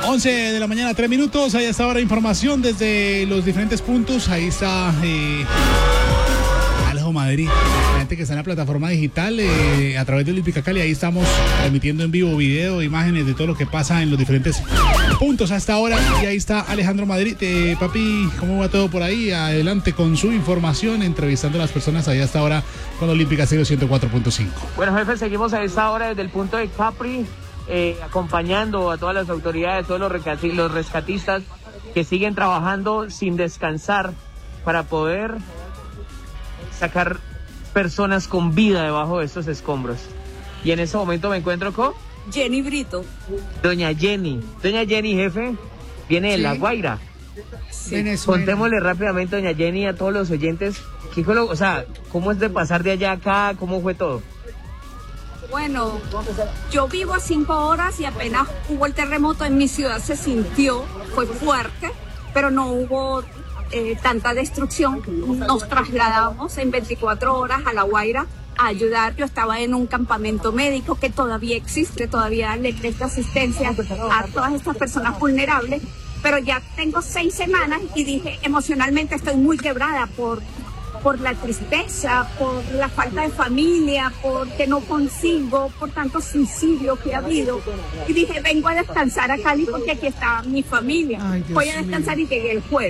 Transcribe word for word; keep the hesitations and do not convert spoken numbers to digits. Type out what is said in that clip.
once de la mañana, tres minutos. Ahí está ahora información desde los diferentes puntos. Ahí está eh, Alejo Madrid, la gente que está en la plataforma digital eh, a través de Olímpica Cali. Ahí estamos transmitiendo en vivo video, imágenes de todo lo que pasa en los diferentes puntos hasta ahora. Y ahí está Alejandro Madrid. Eh, papi, ¿cómo va todo por ahí? Adelante con su información, entrevistando a las personas ahí hasta ahora con Olímpica Estéreo ciento cuatro punto cinco. Bueno, jefe, seguimos a esta hora desde el punto de Capri. Eh, acompañando a todas las autoridades, todos los, rescati- los rescatistas que siguen trabajando sin descansar para poder sacar personas con vida debajo de estos escombros. Y en este momento me encuentro con Jenny Brito. Doña Jenny. Doña Jenny, jefe, viene de Sí. La Guaira. Sí. Contémosle rápidamente, doña Jenny, a todos los oyentes, ¿qué fue lo, o sea, cómo es de pasar de allá a acá? ¿Cómo fue todo? Bueno, yo vivo a cinco horas y apenas hubo el terremoto en mi ciudad se sintió, fue fuerte, pero no hubo eh, tanta destrucción. Nos trasladamos en veinticuatro horas a La Guaira a ayudar. Yo estaba en un campamento médico que todavía existe, todavía le presta asistencia a todas estas personas vulnerables, pero ya tengo seis semanas y dije, emocionalmente estoy muy quebrada por... por la tristeza, por la falta de familia, porque no consigo, por tantos suicidios que ha habido. Y dije, vengo a descansar a Cali porque aquí está mi familia. Ay, voy a descansar mío. Y llegué el jueves.